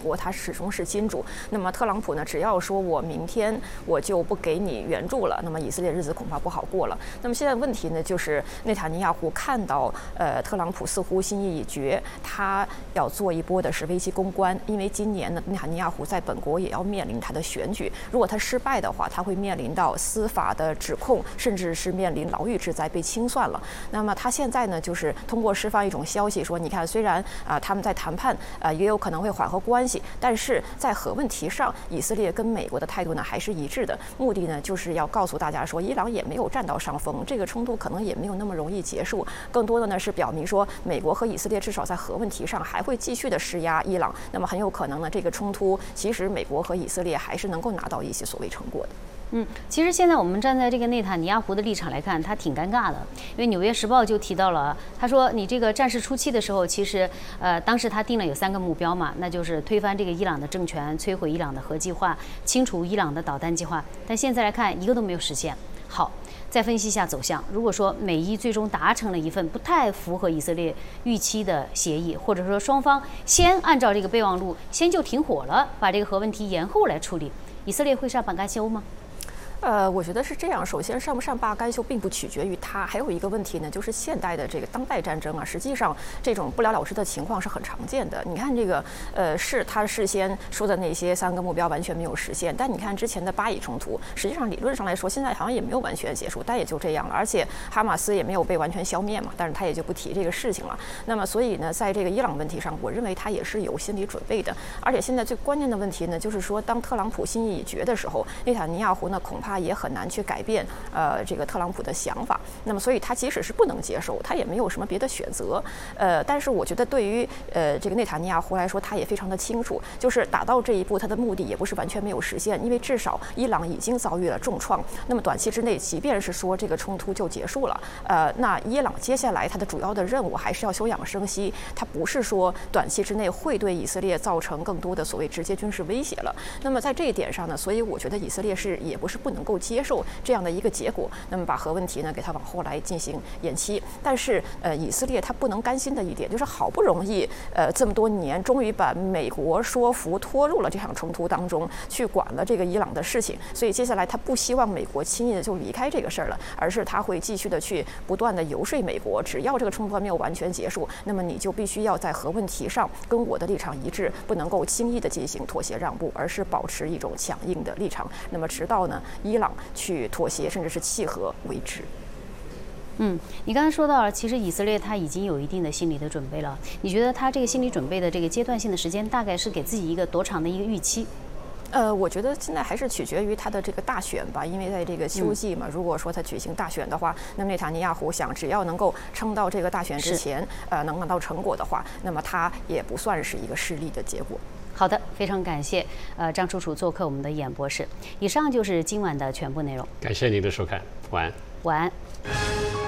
国它始终是金主。那么特朗普呢，只要说我明天我就不给你援助了，那么以色列日子恐怕不好过了。那么现在问题呢，就是内塔尼亚胡看到特朗普似乎心意已决，他要做一波的是危机公关，因为今年呢，内塔尼亚胡在本国也要面临他的选举，如果他失败的话，他会面临到司法的指控，甚至是面临牢狱之灾，被清算了。那么他现在呢，就是通过释放一种消息说，你看，虽然他们在谈判也有可能会缓和关系，但是在核问题上，以色列跟美国的态度呢还是一致的。目的呢就是要告诉大家说，伊朗也没有占到上风，这个冲突可能也没有那么容易结束。更多的呢是表明说，美国和以色列至少在核问题上还会继续的施压伊朗。那么很有可能呢，这个冲突其实美国和以色列还是能够拿到一些所谓成果的。 其实现在我们站在这个内塔尼亚胡的立场来看，他挺尴尬的，因为《纽约时报》就提到了，他说你这个战事初期的时候，其实当时他定了有3个目标嘛，那就是推翻这个伊朗的政权，摧毁伊朗的核计划，清除伊朗的导弹计划，但现在来看一个都没有实现。好，再分析一下走向。如果说美伊最终达成了一份不太符合以色列预期的协议，或者说双方先按照这个备忘录先就停火了，把这个核问题延后来处理，以色列会上榜干休吗？ 我觉得是这样。首先，上不上罢干休并不取决于他，还有一个问题呢，就是现代的这个当代战争啊，实际上这种不了了之的情况是很常见的。你看这个，是他事先说的那些3个目标完全没有实现，但你看之前的巴以冲突，实际上理论上来说，现在好像也没有完全结束，但也就这样了。而且哈马斯也没有被完全消灭嘛，但是他也就不提这个事情了。那么所以呢，在这个伊朗问题上，我认为他也是有心理准备的。而且现在最关键的问题呢，就是说当特朗普心意已决的时候，内塔尼亚胡呢恐怕也很难去改变这个特朗普的想法。那么所以他即使是不能接受，他也没有什么别的选择。但是我觉得对于这个内塔尼亚胡来说，他也非常的清楚，就是打到这一步，他的目的也不是完全没有实现，因为至少伊朗已经遭遇了重创。那么短期之内，即便是说这个冲突就结束了，那伊朗接下来它的主要的任务还是要休养生息，它不是说短期之内会对以色列造成更多的所谓直接军事威胁了。那么在这一点上呢，所以我觉得以色列也不是不能够接受这样的一个结果，那么把核问题呢给它往后来进行延期。但是以色列它不能甘心的一点就是好不容易这么多年终于把美国说服拖入了这场冲突当中去管了这个伊朗的事情，所以接下来他不希望美国轻易的就离开这个事儿了，而是他会继续的去不断的游说美国，只要这个冲突还没有完全结束，那么你就必须要在核问题上跟我的立场一致，不能够轻易的进行妥协让步，而是保持一种强硬的立场，那么直到呢伊朗去妥协甚至是契合为止。 你刚才说到了，其实以色列他已经有一定的心理的准备了。你觉得他这个心理准备的这个阶段性的时间，大概是给自己一个多长的一个预期？ 我觉得现在还是取决于他的这个大选吧，因为在这个秋季嘛，如果说他举行大选的话，那么内塔尼亚胡想只要能够撑到这个大选之前，能拿到成果的话，那么他也不算是一个失利的结果。 好的，非常感谢张楚楚做客我们的演播室。以上就是今晚的全部内容， 感谢您的收看，晚安。 晚安。